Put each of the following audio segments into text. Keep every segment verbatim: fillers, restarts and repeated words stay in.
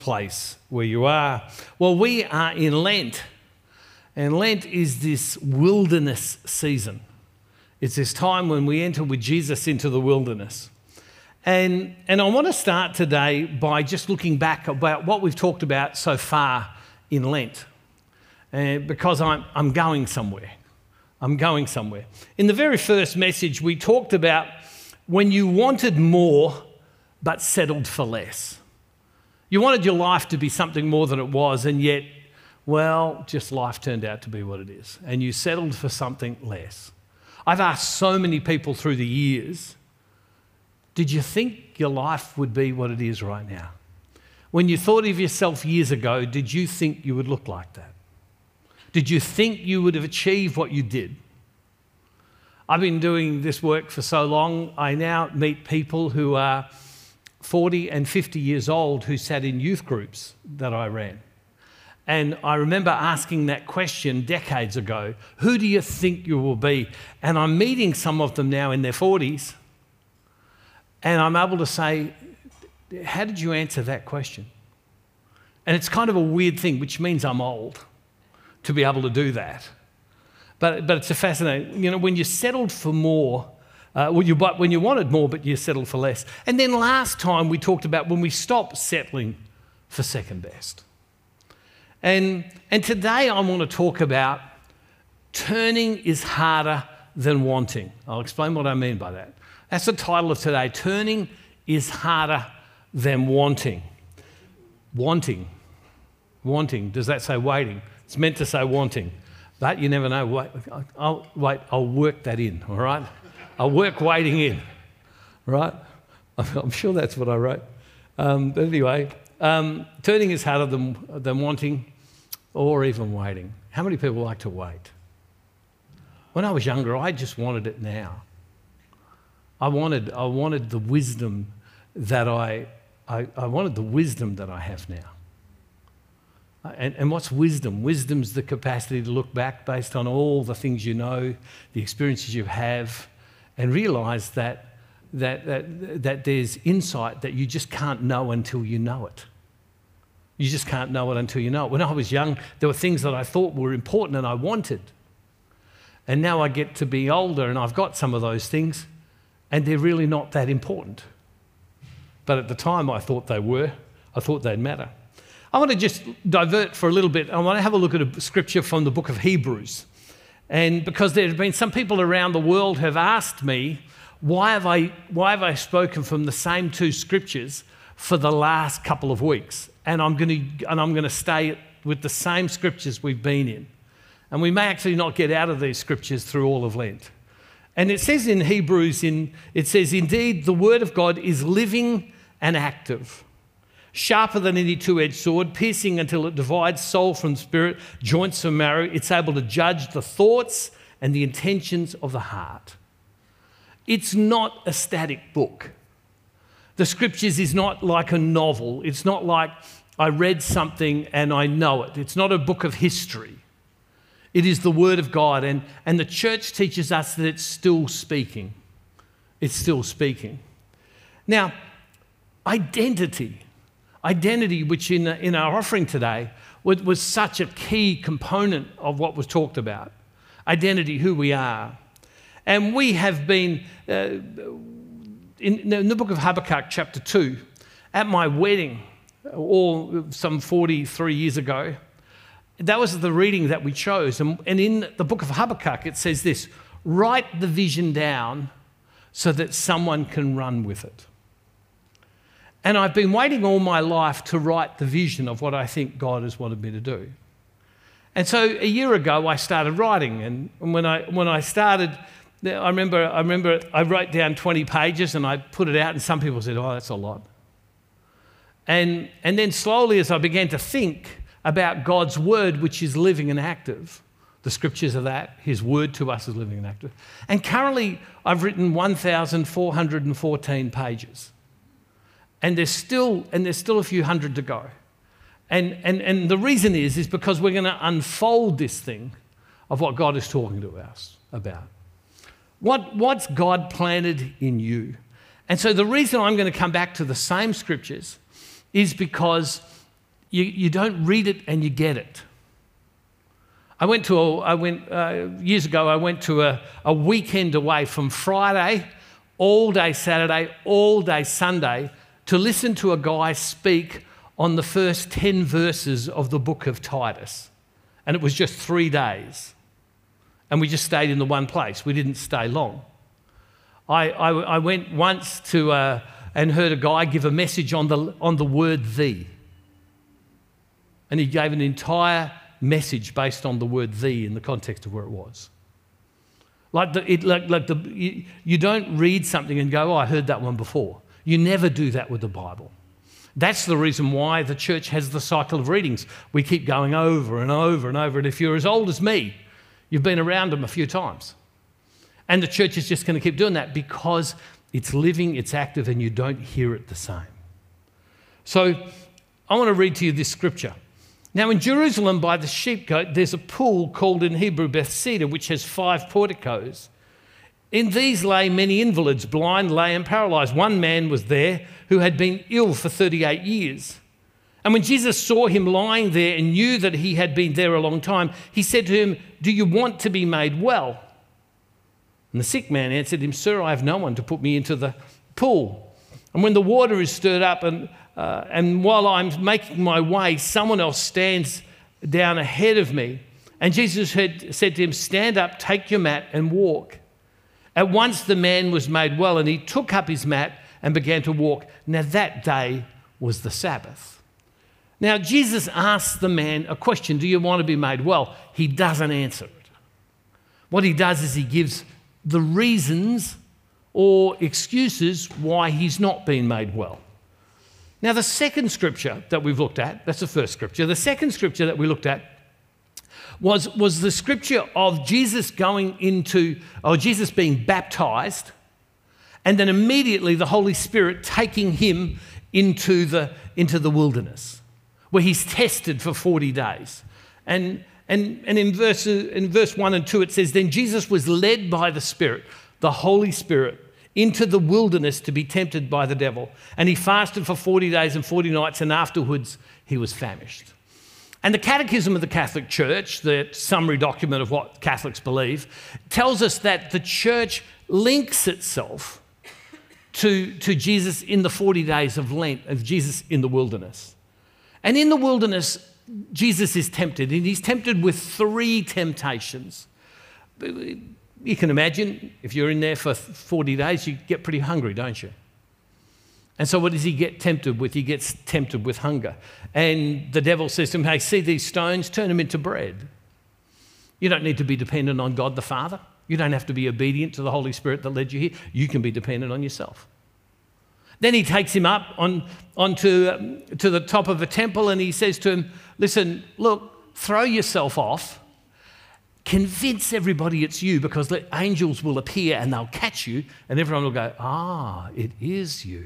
place where you are. Well, we are in Lent, and Lent is this wilderness season. It's this time when we enter with Jesus into the wilderness. And, and I want to start today by just looking back about what we've talked about so far in Lent, uh, because I'm, I'm going somewhere. I'm going somewhere. In the very first message, we talked about when you wanted more but settled for less. You wanted your life to be something more than it was, and yet, well, just life turned out to be what it is, and you settled for something less. I've asked so many people through the years, did you think your life would be what it is right now? When you thought of yourself years ago, did you think you would look like that? Did you think you would have achieved what you did? I've been doing this work for so long, I now meet people who are forty and fifty years old who sat in youth groups that I ran. And I remember asking that question decades ago, who do you think you will be? And I'm meeting some of them now in their forties, and I'm able to say, how did you answer that question? And it's kind of a weird thing, which means I'm old to be able to do that. But, but it's a fascinating, you know, when you settled for more, Uh, well, you, but when you wanted more, but you settled for less. And then last time we talked about when we stopped settling for second best. And, and today I want to talk about turning is harder than wanting. I'll explain what I mean by that. That's the title of today. Turning is harder than wanting. Wanting. Wanting. Does that say waiting? It's meant to say wanting. But you never know. Wait, I'll, wait, I'll work that in, all right? I'll work waiting in, right? I'm sure that's what I wrote. Um, but anyway, um, turning is harder than, than wanting or even waiting. How many people like to wait? When I was younger, I just wanted it now. I wanted, I wanted the wisdom that I, I, I wanted the wisdom that I have now. And, and what's wisdom? Wisdom's the capacity to look back based on all the things you know, the experiences you have, and realise that, that, that, that there's insight that you just can't know until you know it. You just can't know it until you know it. When I was young, there were things that I thought were important and I wanted. And now I get to be older and I've got some of those things and they're really not that important. But at the time I thought they were. I thought they'd matter. I want to just divert for a little bit. I want to have a look at a scripture from the book of Hebrews. And because there have been some people around the world have asked me, why have I why have I spoken from the same two scriptures for the last couple of weeks? And I'm going to and I'm going to stay with the same scriptures we've been in. And we may actually not get out of these scriptures through all of Lent. And it says in Hebrews, in it says, indeed, the word of God is living and active, sharper than any two-edged sword, piercing until it divides soul from spirit, joints from marrow. It's able to judge the thoughts and the intentions of the heart. It's not a static book. The scriptures is not like a novel. It's not like I read something and I know it. It's not a book of history. It is the word of God, and, and the church teaches us that it's still speaking. It's still speaking. Now, identity. Identity, which in, in our offering today was, was such a key component of what was talked about. Identity, who we are. And we have been, uh, in, in the book of Habakkuk, chapter two, at my wedding, all some forty-three years ago, that was the reading that we chose. And, and in the book of Habakkuk, it says this, write the vision down so that someone can run with it. And I've been waiting all my life to write the vision of what I think God has wanted me to do. And so a year ago, I started writing. And when I when I started, I remember I remember I wrote down twenty pages and I put it out, and some people said, oh, that's a lot. And, and then slowly, as I began to think about God's word, which is living and active, the scriptures are that, his word to us is living and active. And currently, I've written one thousand four hundred fourteen pages. And there's still and there's still a few hundred to go. And, and, and the reason is, is because we're going to unfold this thing of what God is talking to us about. What, what's God planted in you? And so the reason I'm going to come back to the same scriptures is because you, you don't read it and you get it. I went to a, I went, uh, years ago, I went to a, a weekend away from Friday, all day Saturday, all day Sunday, to listen to a guy speak on the first ten verses of the book of Titus. And it was just three days. And we just stayed in the one place. We didn't stay long. I, I, I went once to uh, and heard a guy give a message on the, on the word thee. And he gave an entire message based on the word thee in the context of where it was. Like, the, it, like, like the, you, you don't read something and go, oh, I heard that one before. You never do that with the Bible. That's the reason why the church has the cycle of readings. We keep going over and over and over. And if you're as old as me, you've been around them a few times. And the church is just going to keep doing that because it's living, it's active, and you don't hear it the same. So I want to read to you this scripture. Now, in Jerusalem by the sheep goat, there's a pool called in Hebrew Bethesda, which has five porticos. In these lay many invalids, blind, lame, and paralysed. One man was there who had been ill for thirty-eight years. And when Jesus saw him lying there and knew that he had been there a long time, he said to him, "Do you want to be made well?" And the sick man answered him, "Sir, I have no one to put me into the pool. And when the water is stirred up and, uh, and while I'm making my way, someone else stands down ahead of me." And Jesus had said to him, "Stand up, take your mat and walk." At once the man was made well, and he took up his mat and began to walk. Now that day was the Sabbath. Now Jesus asks the man a question, "Do you want to be made well?" He doesn't answer it. What he does is he gives the reasons or excuses why he's not been made well. Now the second scripture that we've looked at, that's the first scripture. The second scripture that we looked at was, was the scripture of Jesus going into, or Jesus being baptized, and then immediately the Holy Spirit taking him into the, into the wilderness, where he's tested for forty days. And, and, and in, verse, in verse one and two it says, "Then Jesus was led by the Spirit, the Holy Spirit, into the wilderness to be tempted by the devil. And he fasted for forty days and forty nights, and afterwards he was famished." And the Catechism of the Catholic Church, the summary document of what Catholics believe, tells us that the church links itself to, to Jesus in the forty days of Lent, of Jesus in the wilderness. And in the wilderness, Jesus is tempted, and he's tempted with three temptations. You can imagine, if you're in there for forty days, you get pretty hungry, don't you? And so what does he get tempted with? He gets tempted with hunger. And the devil says to him, "Hey, see these stones? Turn them into bread." You don't need to be dependent on God the Father. You don't have to be obedient to the Holy Spirit that led you here. You can be dependent on yourself. Then he takes him up on, onto um, to the top of a temple, and he says to him, "Listen, look, throw yourself off. Convince everybody it's you, because the angels will appear and they'll catch you, and everyone will go, ah, it is you."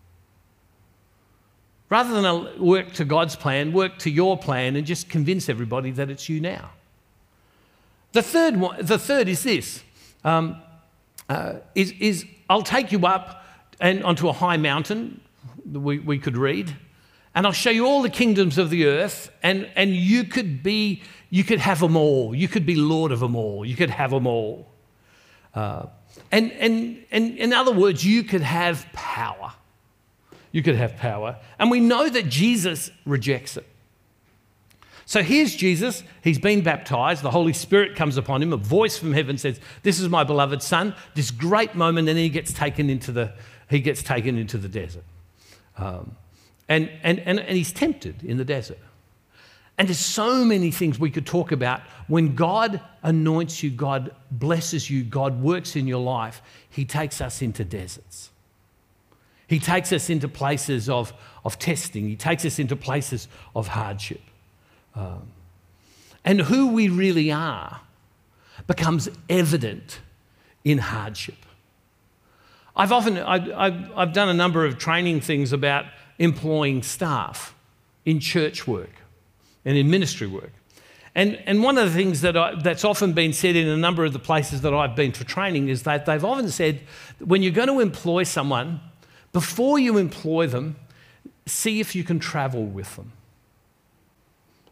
Rather than work to God's plan, work to your plan and just convince everybody that it's you now. The third one, the third is this, um, uh, is, is I'll take you up and onto a high mountain, we, we could read, and I'll show you all the kingdoms of the earth, and, and you could be, you could have them all. You could be Lord of them all. You could have them all. Uh, and, and, and in other words, you could have power. You could have power. And we know that Jesus rejects it. So here's Jesus. He's been baptized. The Holy Spirit comes upon him. A voice from heaven says, "This is my beloved Son." This great moment, and he gets taken into the, he gets taken into the desert. Um, and, and, and, and he's tempted in the desert. And there's so many things we could talk about. When God anoints you, God blesses you, God works in your life, he takes us into deserts. He takes us into places of, of testing. He takes us into places of hardship. Um, and who we really are becomes evident in hardship. I've often, I've, I've, I've done a number of training things about employing staff in church work and in ministry work. And, and one of the things that I, that's often been said in a number of the places that I've been for training is that they've often said, when you're going to employ someone, before you employ them, see if you can travel with them.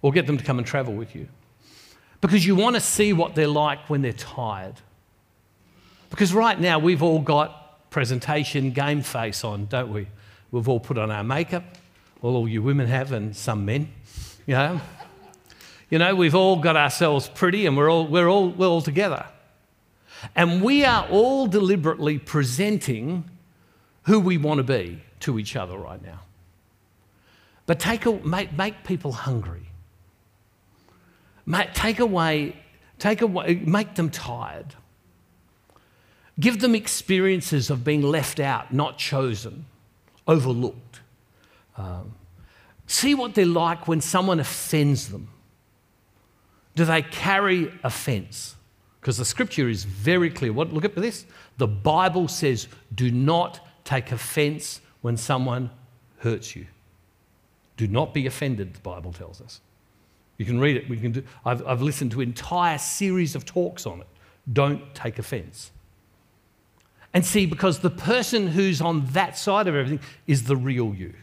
or get them to come and travel with you. Because you want to see what they're like when they're tired. Because right now we've all got presentation game face on, don't we? We've all put on our makeup, well, all you women have and some men, you know. You know, we've all got ourselves pretty and we're all, we're all, we're all together. And we are all deliberately presenting who we want to be to each other right now. But take a, make, make people hungry. Make, take away, take away, make them tired. Give them experiences of being left out, not chosen, overlooked. Um, see what they're like when someone offends them. Do they carry offence? Because the scripture is very clear. What, look at this. The Bible says, do not take offence when someone hurts you. Do not be offended, the Bible tells us. You can read it. We can do, I've, I've listened to an entire series of talks on it. Don't take offence. And see, because the person who's on that side of everything is the real you.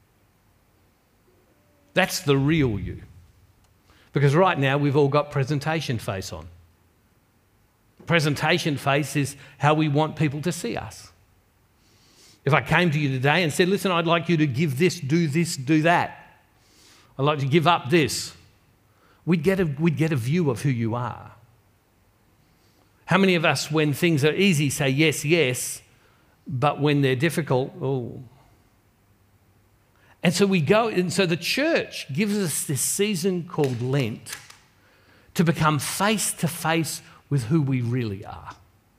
That's the real you. Because right now we've all got presentation face on. Presentation face is how we want people to see us. If I came to you today and said, listen, I'd like you to give this, do this, do that. I'd like to give up this. We'd get a, we'd get a view of who you are. How many of us, when things are easy, say yes, yes, but when they're difficult, oh. And so we go, and so the church gives us this season called Lent to become face to face with who we really are.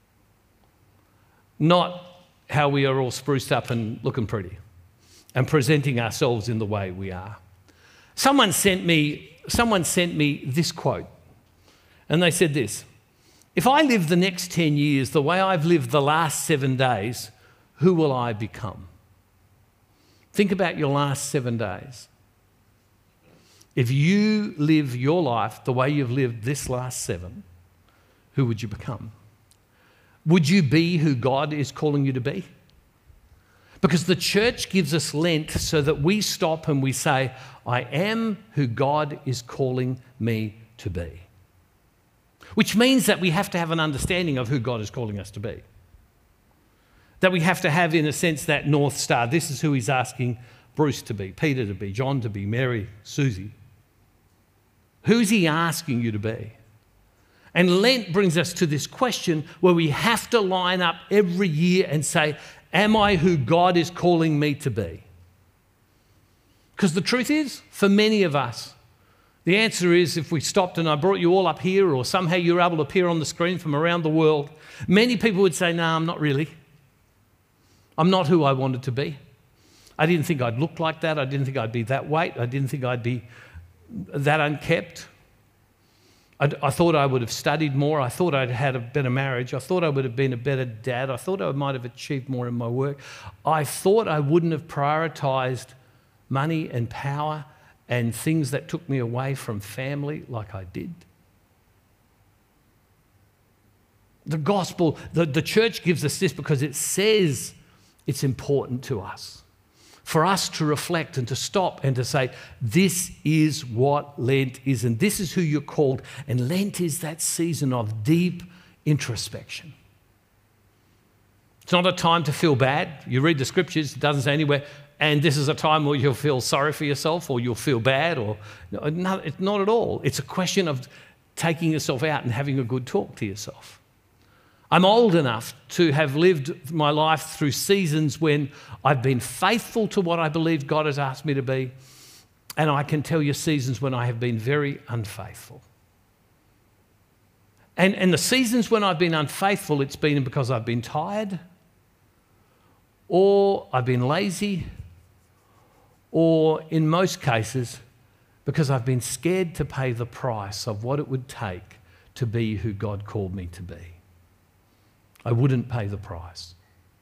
Not how we are all spruced up and looking pretty and presenting ourselves in the way we are. Someone sent me, someone sent me this quote, and they said this: if I live the next ten years the way I've lived the last seven days, who will I become? Think about your last seven days. If you live your life the way you've lived this last seven, who would you become? Would you be who God is calling you to be? Because the church gives us Lent so that we stop and we say, I am who God is calling me to be. Which means that we have to have an understanding of who God is calling us to be. That we have to have, in a sense, that North Star. This is who he's asking Bruce to be, Peter to be, John to be, Mary, Susie. Who's he asking you to be? And Lent brings us to this question where we have to line up every year and say, am I who God is calling me to be? Because the truth is, for many of us, the answer is, if we stopped and I brought you all up here, or somehow you were able to appear on the screen from around the world, many people would say, no, I'm not really. I'm not who I wanted to be. I didn't think I'd look like that. I didn't think I'd be that weight. I didn't think I'd be that unkept. I, I thought I would have studied more. I thought I'd had a better marriage. I thought I would have been a better dad. I thought I might have achieved more in my work. I thought I wouldn't have prioritised money and power and things that took me away from family like I did. The gospel, the, the church gives us this because it says it's important to us, for us to reflect and to stop and to say, this is what Lent is, and this is who you're called. And Lent is that season of deep introspection. It's not a time to feel bad. You read the scriptures, it doesn't say anywhere, and this is a time where you'll feel sorry for yourself or you'll feel bad, or no, it's not at all. It's a question of taking yourself out and having a good talk to yourself. I'm old enough to have lived my life through seasons when I've been faithful to what I believe God has asked me to be, and I can tell you seasons when I have been very unfaithful. And, and the seasons when I've been unfaithful, it's been because I've been tired, or I've been lazy, or in most cases, because I've been scared to pay the price of what it would take to be who God called me to be. I wouldn't pay the price.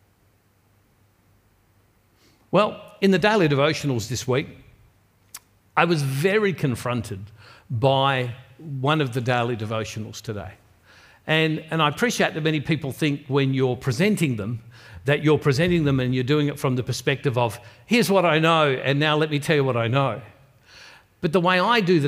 Well, in the daily devotionals this week, I was very confronted by one of the daily devotionals today. And, and I appreciate that many people think when you're presenting them, that you're presenting them and you're doing it from the perspective of, here's what I know, and now let me tell you what I know. But the way I do the